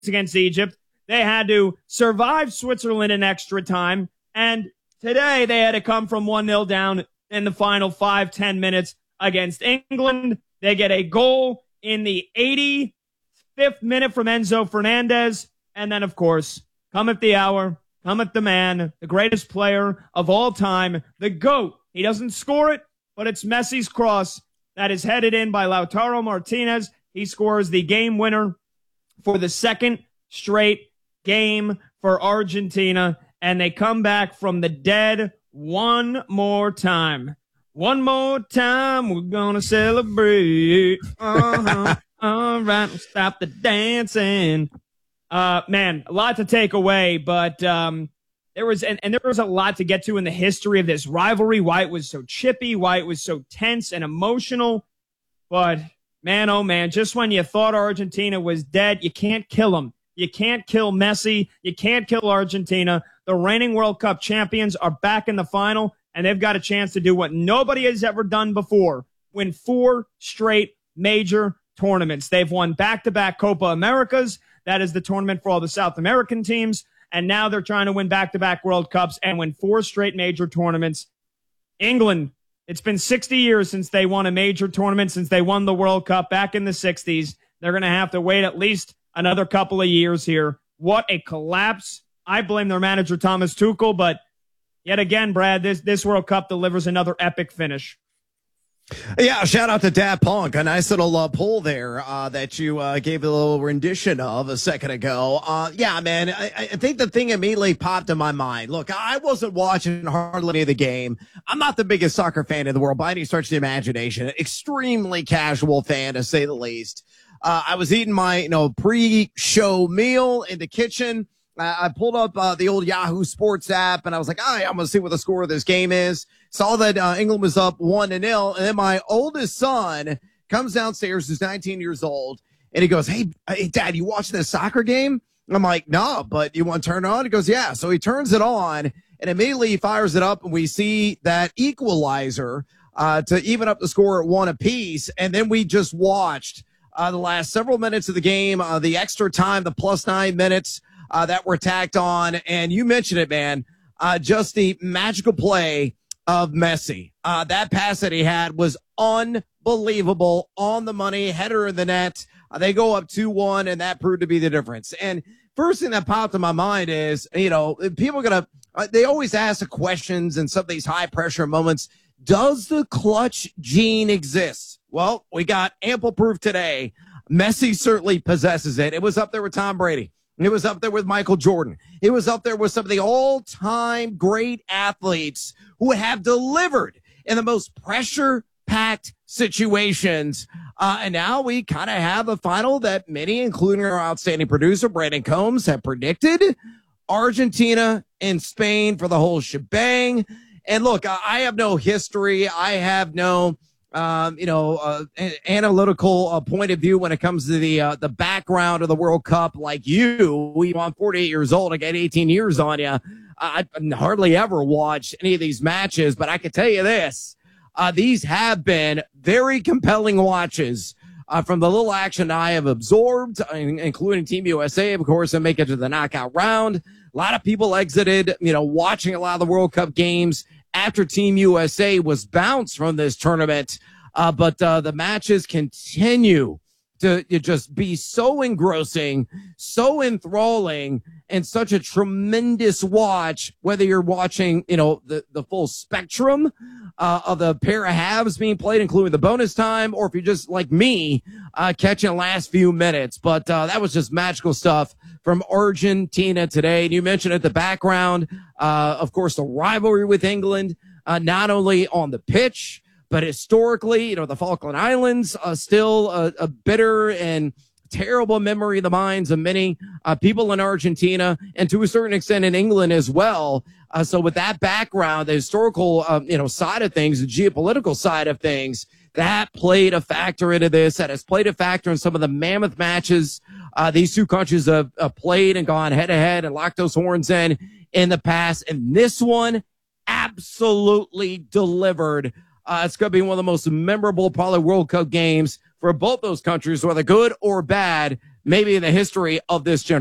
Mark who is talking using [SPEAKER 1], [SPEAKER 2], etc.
[SPEAKER 1] against Egypt. They had to survive Switzerland in extra time. And today they had to come from 1-0 down in the final 5-10 minutes against England. They get a goal in the 85th minute from Enzo Fernandez. And then, of course, come at the hour, come at the man, the greatest player of all time, the GOAT. He doesn't score it, but it's Messi's cross that is headed in by Lautaro Martinez. He scores the game winner for the second straight game for Argentina, and they come back from the dead one more time. One more time, we're gonna celebrate. All right, we'll stop the dancing. Man, a lot to take away, but there was a lot to get to in the history of this rivalry, why it was so chippy, why it was so tense and emotional. But man, oh man, just when you thought Argentina was dead, you can't kill them. You can't kill Messi. You can't kill Argentina. The reigning World Cup champions are back in the final, and they've got a chance to do what nobody has ever done before, win 4 straight major tournaments. They've won back-to-back Copa Americas. That is the tournament for all the South American teams. And now they're trying to win back-to-back World Cups and win 4 straight major tournaments. England, it's been 60 years since they won a major tournament, since they won the World Cup back in the 60s. They're going to have to wait at least another couple of years here. What a collapse. I blame their manager, Thomas Tuchel, but yet again, Brad, this World Cup delivers another epic finish.
[SPEAKER 2] Yeah, shout out to Daft Punk. A nice little poll there that you gave a little rendition of a second ago. Yeah, man, I think the thing immediately popped in my mind. Look, I wasn't watching hardly any of the game. I'm not the biggest soccer fan in the world by any stretch of the imagination. Extremely casual fan, to say the least. I was eating my pre-show meal in the kitchen. I pulled up the old Yahoo Sports app, and I was like, all right, I'm going to see what the score of this game is. Saw that England was up 1-0, and then my oldest son comes downstairs, who's 19 years old, and he goes, hey, Dad, you watching this soccer game? I'm like, no, but you want to turn it on? He goes, yeah. So he turns it on, and immediately he fires it up, and we see that equalizer to even up the score at 1 apiece, and then we just watched the last several minutes of the game, the extra time, the plus 9 minutes that were tacked on. And you mentioned it, man, just the magical play of Messi. That pass that he had was unbelievable, on the money, header in the net. They go up 2-1, and that proved to be the difference. And first thing that popped in my mind is, people are going to, they always ask the questions in some of these high pressure moments. Does the clutch gene exist? Well, we got ample proof today. Messi certainly possesses it. It was up there with Tom Brady. It was up there with Michael Jordan. It was up there with some of the all-time great athletes who have delivered in the most pressure-packed situations. And now we kind of have a final that many, including our outstanding producer, Brandon Combs, have predicted. Argentina and Spain for the whole shebang. And look, I have no history. I have no analytical point of view when it comes to the background of the World Cup. Like you, I'm 48 years old. I got 18 years on you. I hardly ever watched any of these matches, but I can tell you this: these have been very compelling watches. From the little action I have absorbed, including Team USA, of course, and make it to the knockout round. A lot of people exited, watching a lot of the World Cup games after Team USA was bounced from this tournament. But the matches continue to just be so engrossing, so enthralling, and such a tremendous watch, whether you're watching, the full spectrum of the pair of halves being played, including the bonus time, or if you're just like me, catching the last few minutes. But that was just magical stuff from Argentina today. And you mentioned at the background, of course, the rivalry with England, not only on the pitch, but historically, the Falkland Islands, still a bitter and terrible memory in the minds of many people in Argentina, and to a certain extent in England as well. So with that background, the historical, side of things, the geopolitical side of things, that played a factor into this. That has played a factor in some of the mammoth matches these two countries have played and gone head to head and locked those horns in the past. And this one absolutely delivered. It's going to be one of the most memorable, probably, World Cup games for both those countries, whether good or bad.
[SPEAKER 3] maybe in the history of this generation.